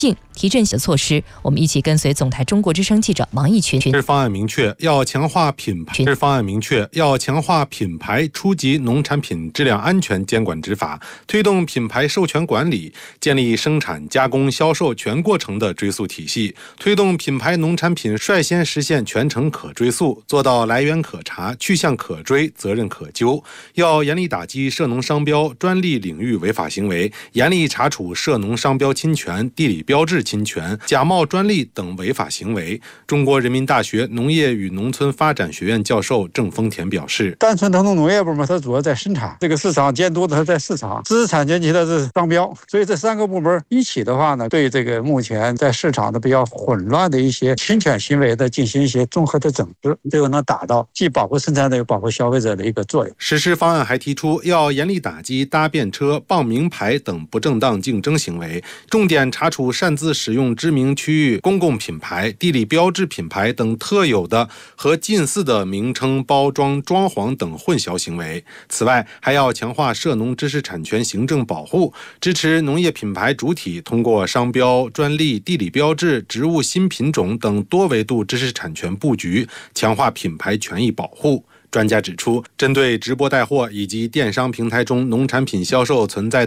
提振的措施。我们一起跟随总台中国之声记者王义群。 方案明确要强化品牌初级农产品质量安全监管执法，推动品牌授权管理，建立生产、加工、销售全过程的追溯体系，推动品牌农产品率先实现全程可追溯，做到来源可查、去向可追、责任可究。要严厉打击涉农商标、专利领域违法行为，严厉查处涉农商标侵权、地理标志侵权、假冒专利等违法行为。中国人民大学农业与农村发展学院教授郑丰田表示， 单纯传统农业部门它主要在生产，这个市场监督的它在市场，知识产权局的是商标，所以这3个部门一起的话呢，对这个目前在市场的比较混乱的一些侵权行为的进行一些综合的整治，这个能达到既保护生产者又保护消费者的一个作用。 实施方案还提出要严厉打击搭便车、傍名牌等不正当竞争行为，重点查处擅自使用知名区域公共品牌、地理标志品牌等特有的和近似的名称、包装、装潢等混淆行为。此外，还要强化涉农知识产权行政保护，支持农业品牌主体通过商标、专利、地理标志、植物新品种等多维度知识产权布局，强化品牌权益保护。专家指出，针对直播带货以及电商平台中农产品销售存在